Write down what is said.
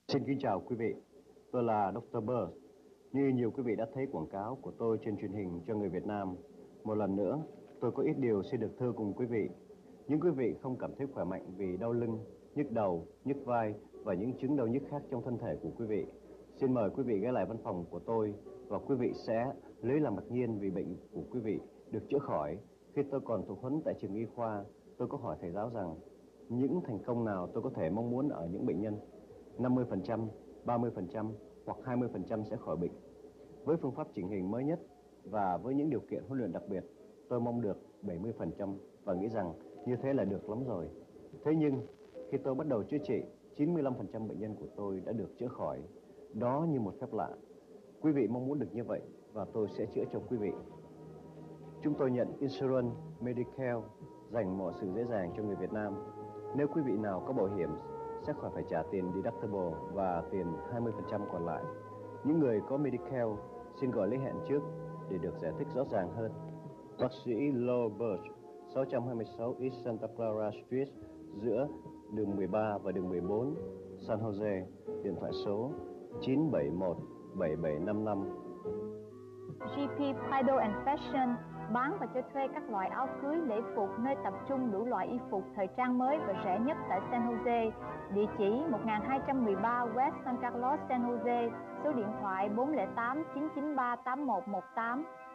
Xin kính chào quý vị, tôi là Dr. Bird. Như nhiều quý vị đã thấy quảng cáo của tôi trên truyền hình cho người Việt Nam, một lần nữa tôi có ít điều xin được thưa cùng quý vị. Những quý vị không cảm thấy khỏe mạnh vì đau lưng, nhức đầu, nhức vai và những chứng đau nhức khác trong thân thể của quý vị, xin mời quý vị ghé lại văn phòng của tôi và quý vị sẽ lấy làm ngạc nhiên vì bệnh của quý vị được chữa khỏi. Khi tôi còn thụ huấn tại trường y khoa, tôi có hỏi thầy giáo rằng những thành công nào tôi có thể mong muốn ở những bệnh nhân 50%, 30% hoặc 20% sẽ khỏi bệnh. Với phương pháp chỉnh hình mới nhất và với những điều kiện huấn luyện đặc biệt, tôi mong được 70% và nghĩ rằng như thế là được lắm rồi. Thế nhưng, khi tôi bắt đầu chữa trị, 95% bệnh nhân của tôi đã được chữa khỏi. Đó như một phép lạ. Quý vị mong muốn được như vậy và tôi sẽ chữa cho quý vị. Chúng tôi nhận Insurance Medicare dành mọi sự dễ dàng cho người Việt Nam. Nếu quý vị nào có bảo hiểm sẽ khỏi phải trả tiền deductible và tiền 20% còn lại. Những người có Medicare xin gọi lấy hẹn trước để được giải thích rõ ràng hơn. Bác sĩ Law Birch, 626 East Santa Clara Street, giữa đường 13 và đường 14, San Jose, điện thoại số 971 7755. GP Bridal and Fashion bán và cho thuê các loại áo cưới, lễ phục, nơi tập trung đủ loại y phục thời trang mới và rẻ nhất tại San Jose. Địa chỉ 1213 West San Carlos, San Jose. Số điện thoại 408 993 8118.